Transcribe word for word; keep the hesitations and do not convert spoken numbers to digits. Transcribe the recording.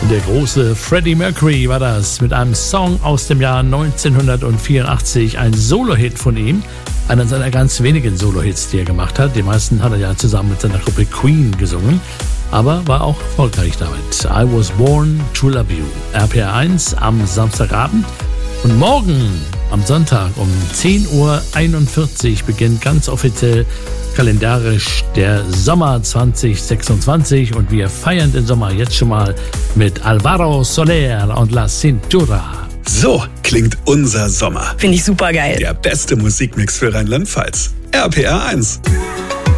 Der große Freddie Mercury war das mit einem Song aus dem Jahr neunzehnhundertvierundachtzig, ein Solo-Hit von ihm, einer seiner ganz wenigen Solo-Hits, die er gemacht hat. Die meisten hat er ja zusammen mit seiner Gruppe Queen gesungen, aber war auch erfolgreich damit. I Was Born to Love You, R P R eins am Samstagabend. Und morgen am Sonntag um zehn Uhr einundvierzig beginnt ganz offiziell kalendarisch der Sommer zwanzig sechsundzwanzig und wir feiern den Sommer jetzt schon mal mit Alvaro Soler und La Cintura. So klingt unser Sommer. Finde ich super geil. Der beste Musikmix für Rheinland-Pfalz. R P R eins.